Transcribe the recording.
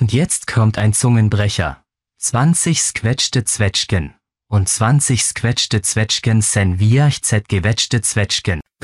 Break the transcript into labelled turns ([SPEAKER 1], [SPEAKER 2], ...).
[SPEAKER 1] Und jetzt kommt ein Zungenbrecher. 20 squetschte Zwetschgen. Und 20 squetschte Zwetschgen sen viach z gewetschte Zwetschgen.